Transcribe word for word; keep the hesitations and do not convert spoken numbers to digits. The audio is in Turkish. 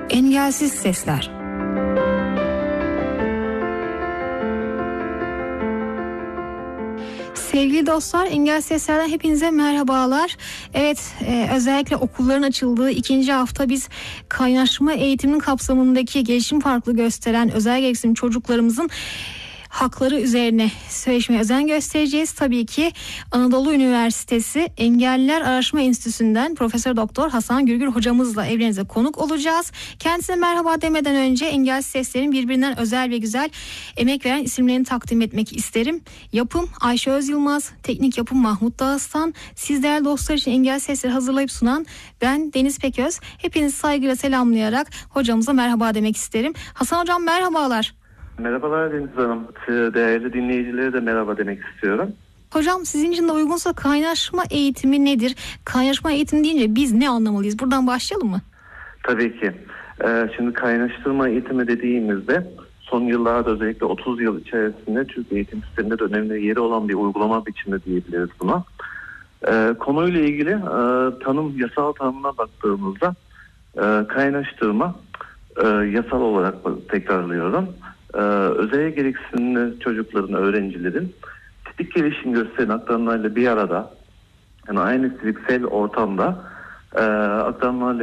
Engelsiz Sesler. Sevgili dostlar, Engelsiz Sesler'den hepinize merhabalar. Evet, e, özellikle okulların açıldığı ikinci hafta biz kaynaşma eğitiminin kapsamındaki gelişim farklı gösteren özel gereksinim çocuklarımızın hakları üzerine söyleşmeye özen göstereceğiz. Tabii ki Anadolu Üniversitesi Engelliler Araştırma Enstitüsü'nden Profesör Doktor Hasan Gürgür hocamızla evlerinize konuk olacağız. Kendisine merhaba demeden önce Engelsiz Sesler'in birbirinden özel ve güzel emek veren isimlerini takdim etmek isterim. Yapım Ayşe Özyılmaz, teknik yapım Mahmut Dağıstan, siz değerli dostlar için Engelsiz Sesleri hazırlayıp sunan ben Deniz Peköz. Hepinizi saygıyla selamlayarak hocamıza merhaba demek isterim. Hasan hocam merhabalar. Merhabalar Deniz Hanım. Değerli dinleyicilere de merhaba demek istiyorum. Hocam sizin için de uygunsa kaynaşma eğitimi nedir? Kaynaşma eğitimi deyince biz ne anlamalıyız? Buradan başlayalım mı? Tabii ki. Ee, şimdi kaynaştırma eğitimi dediğimizde son yıllarda özellikle otuz yıl içerisinde Türk eğitim sisteminde de önemli yeri olan bir uygulama biçimi diyebiliriz buna. Ee, konuyla ilgili e, tanım, yasal tanımına baktığımızda e, kaynaştırma e, yasal olarak tekrarlıyorum. Ee, özel gereksinimli çocukların, öğrencilerin tipik gelişim gösteren akranlarıyla bir arada, yani aynı fiziksel ortamda e, akranlarla